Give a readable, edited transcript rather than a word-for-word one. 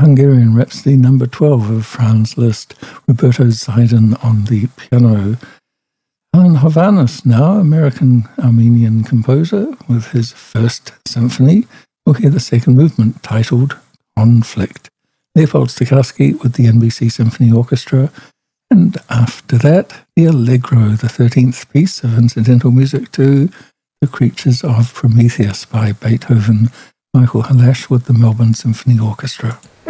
Hungarian Rhapsody number 12 of Franz Liszt, Roberto Zaidan on the piano. Alan Hovhaness now, American-Armenian composer, with his first symphony. We'll hear the second movement titled Conflict. Leopold Stokowski with the NBC Symphony Orchestra. And after that, the Allegro, the 13th piece of incidental music to The Creatures of Prometheus by Beethoven. Michael Halash with the Melbourne Symphony Orchestra.